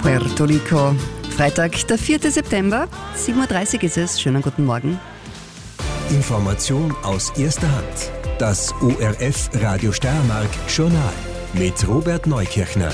Puerto Rico. Freitag, der 4. September, 7.30 Uhr ist es. Schönen guten Morgen. Information aus erster Hand. Das ORF Radio Steiermark Journal mit Robert Neukirchner.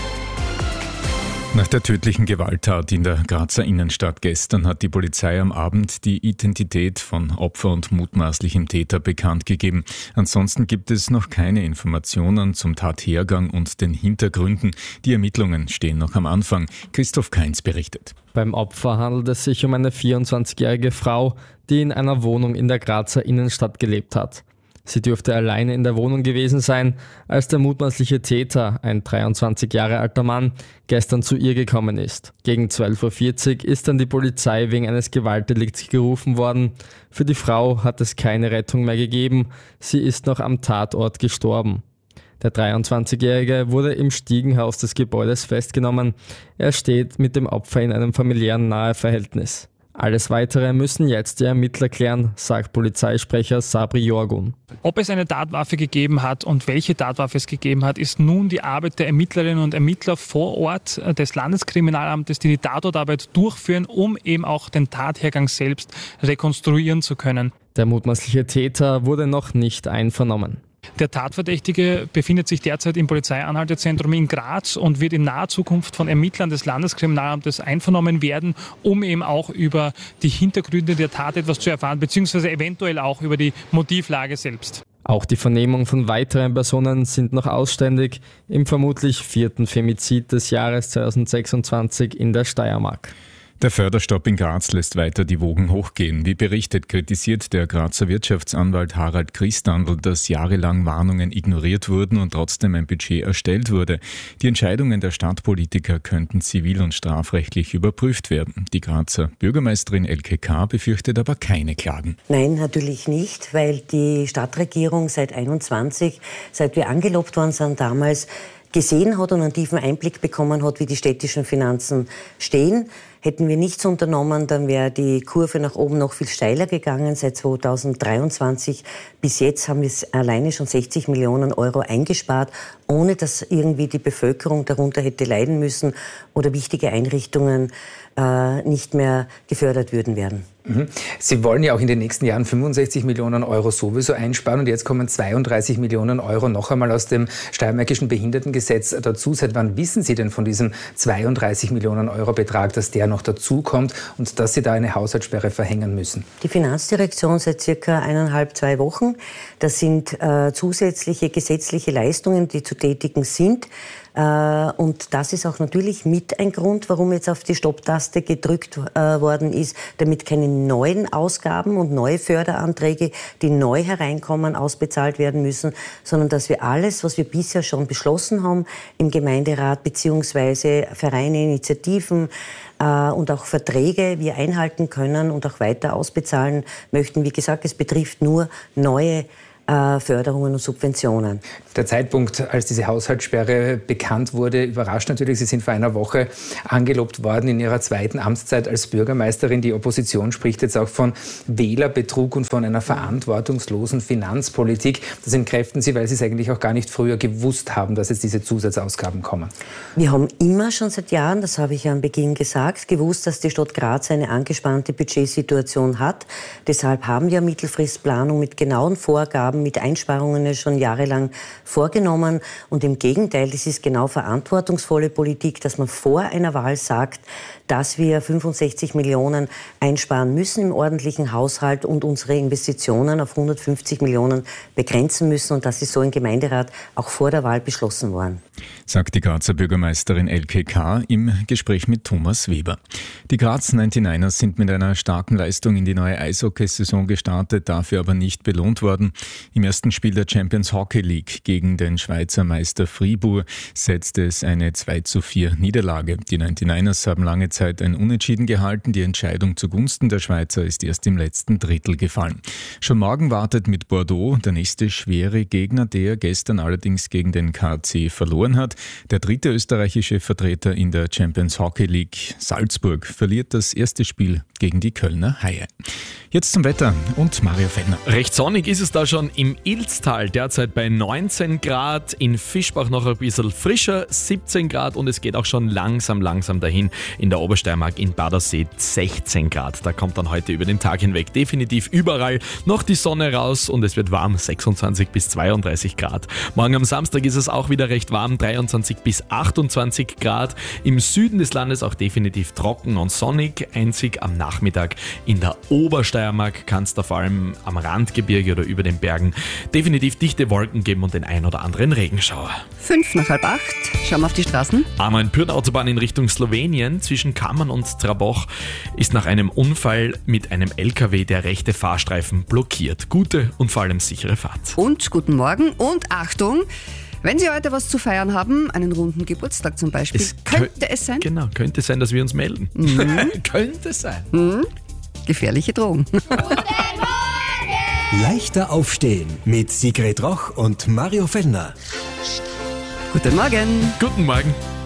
Nach der tödlichen Gewalttat in der Grazer Innenstadt gestern hat die Polizei am Abend die Identität von Opfer und mutmaßlichem Täter bekannt gegeben. Ansonsten gibt es noch keine Informationen zum Tathergang und den Hintergründen. Die Ermittlungen stehen noch am Anfang. Christoph Kainz berichtet. Beim Opfer handelt es sich um eine 24-jährige Frau, die in einer Wohnung in der Grazer Innenstadt gelebt hat. Sie dürfte alleine in der Wohnung gewesen sein, als der mutmaßliche Täter, ein 23 Jahre alter Mann, gestern zu ihr gekommen ist. Gegen 12.40 Uhr ist dann die Polizei wegen eines Gewaltdelikts gerufen worden. Für die Frau hat es keine Rettung mehr gegeben. Sie ist noch am Tatort gestorben. Der 23-Jährige wurde im Stiegenhaus des Gebäudes festgenommen. Er steht mit dem Opfer in einem familiären Naheverhältnis. Alles Weitere müssen jetzt die Ermittler klären, sagt Polizeisprecher Sabri Jorgun. Ob es eine Tatwaffe gegeben hat und welche Tatwaffe es gegeben hat, ist nun die Arbeit der Ermittlerinnen und Ermittler vor Ort des Landeskriminalamtes, die die Tatortarbeit durchführen, um eben auch den Tathergang selbst rekonstruieren zu können. Der mutmaßliche Täter wurde noch nicht einvernommen. Der Tatverdächtige befindet sich derzeit im Polizeianhaltezentrum in Graz und wird in naher Zukunft von Ermittlern des Landeskriminalamtes einvernommen werden, um eben auch über die Hintergründe der Tat etwas zu erfahren, beziehungsweise eventuell auch über die Motivlage selbst. Auch die Vernehmung von weiteren Personen sind noch ausständig im vermutlich 4. Femizid des Jahres 2026 in der Steiermark. Der Förderstopp in Graz lässt weiter die Wogen hochgehen. Wie berichtet, kritisiert der Grazer Wirtschaftsanwalt Harald Christandl, dass jahrelang Warnungen ignoriert wurden und trotzdem ein Budget erstellt wurde. Die Entscheidungen der Stadtpolitiker könnten zivil- und strafrechtlich überprüft werden. Die Grazer Bürgermeisterin Elke K. befürchtet aber keine Klagen. Nein, natürlich nicht, weil die Stadtregierung seit wir angelobt worden sind damals, gesehen hat und einen tiefen Einblick bekommen hat, wie die städtischen Finanzen stehen. Hätten wir nichts unternommen, dann wäre die Kurve nach oben noch viel steiler gegangen. Seit 2023 bis jetzt haben wir alleine schon 60 Millionen Euro eingespart, ohne dass irgendwie die Bevölkerung darunter hätte leiden müssen oder wichtige Einrichtungen nicht mehr gefördert würden werden. Sie wollen ja auch in den nächsten Jahren 65 Millionen Euro sowieso einsparen und jetzt kommen 32 Millionen Euro noch einmal aus dem Steiermärkischen Behindertengesetz dazu. Seit wann wissen Sie denn von diesem 32 Millionen Euro Betrag, dass der noch dazu kommt und dass Sie da eine Haushaltssperre verhängen müssen? Die Finanzdirektion seit circa 2 Wochen. Das sind zusätzliche gesetzliche Leistungen, die zu tätigen sind. Und das ist auch natürlich mit ein Grund, warum jetzt auf die Stopptaste gedrückt worden ist, damit keine neuen Ausgaben und neue Förderanträge, die neu hereinkommen, ausbezahlt werden müssen, sondern dass wir alles, was wir bisher schon beschlossen haben im Gemeinderat beziehungsweise Vereine, Initiativen und auch Verträge wir einhalten können und auch weiter ausbezahlen möchten. Wie gesagt, es betrifft nur neue Förderungen und Subventionen. Der Zeitpunkt, als diese Haushaltssperre bekannt wurde, überrascht natürlich. Sie sind vor einer Woche angelobt worden in Ihrer 2. Amtszeit als Bürgermeisterin. Die Opposition spricht jetzt auch von Wählerbetrug und von einer verantwortungslosen Finanzpolitik. Das entkräften Sie, weil Sie es eigentlich auch gar nicht früher gewusst haben, dass jetzt diese Zusatzausgaben kommen. Wir haben immer schon seit Jahren, das habe ich ja am Beginn gesagt, gewusst, dass die Stadt Graz eine angespannte Budgetsituation hat. Deshalb haben wir Mittelfristplanung mit genauen Vorgaben, mit Einsparungen schon jahrelang vorgenommen. Und im Gegenteil, das ist genau verantwortungsvolle Politik, dass man vor einer Wahl sagt, dass wir 65 Millionen einsparen müssen im ordentlichen Haushalt und unsere Investitionen auf 150 Millionen begrenzen müssen. Und das ist so im Gemeinderat auch vor der Wahl beschlossen worden. Sagt die Grazer Bürgermeisterin Elke K. im Gespräch mit Thomas Weber. Die Graz 99ers sind mit einer starken Leistung in die neue Eishockeysaison gestartet, dafür aber nicht belohnt worden. Im ersten Spiel der Champions Hockey League gegen den Schweizer Meister Fribourg setzte es eine 2:4 Niederlage. Die 99ers haben lange Zeit ein Unentschieden gehalten. Die Entscheidung zugunsten der Schweizer ist erst im letzten Drittel gefallen. Schon morgen wartet mit Bordeaux der nächste schwere Gegner, der gestern allerdings gegen den KC verloren hat. Der dritte österreichische Vertreter in der Champions Hockey League, Salzburg, verliert das erste Spiel gegen die Kölner Haie. Jetzt zum Wetter und Mario Fellner. Recht sonnig ist es da schon im Ilztal derzeit bei 19 Grad, in Fischbach noch ein bisschen frischer, 17 Grad und es geht auch schon langsam dahin in der Obersteiermark in Badersee 16 Grad. Da kommt dann heute über den Tag hinweg definitiv überall noch die Sonne raus und es wird warm, 26 bis 32 Grad. Morgen am Samstag ist es auch wieder recht warm, 23 bis 28 Grad. Im Süden des Landes auch definitiv trocken und sonnig, einzig am Nachmittag in der Obersteiermark kann es da vor allem am Randgebirge oder über den Bergen definitiv dichte Wolken geben und den ein oder anderen Regenschauer. 7:55. Schauen wir auf die Straßen. A9-Pürn-Autobahn in Richtung Slowenien zwischen Kammern und Traboch ist nach einem Unfall mit einem LKW der rechte Fahrstreifen blockiert. Gute und vor allem sichere Fahrt. Und guten Morgen und Achtung, wenn Sie heute was zu feiern haben, einen runden Geburtstag zum Beispiel, könnte es sein? Genau, könnte sein, dass wir uns melden. Könnte sein. Gefährliche Drohung. Leichter aufstehen mit Sigrid Roch und Mario Fellner. Guten Morgen. Guten Morgen.